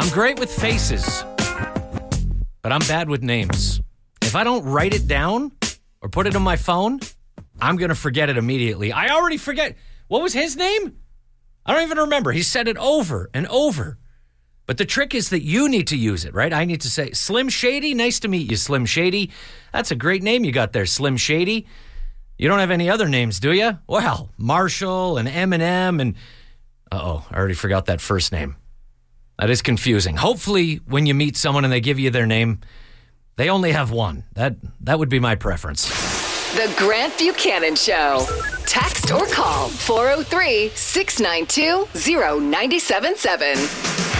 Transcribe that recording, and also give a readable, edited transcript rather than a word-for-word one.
I'm great with faces, but I'm bad with names. If I don't write it down or put it on my phone, I'm going to forget it immediately. I already forget. What was his name? I don't even remember. He said it over and over. But the trick is that you need to use it, right? I need to say, Slim Shady, nice to meet you, Slim Shady. That's a great name you got there, Slim Shady. You don't have any other names, do you? Well, Marshall and Eminem and... Uh-oh, I already forgot that first name. That is confusing. Hopefully, when you meet someone and they give you their name, they only have one. That would be my preference. The Grant Buchanan Show. Text or call 403-692-0977.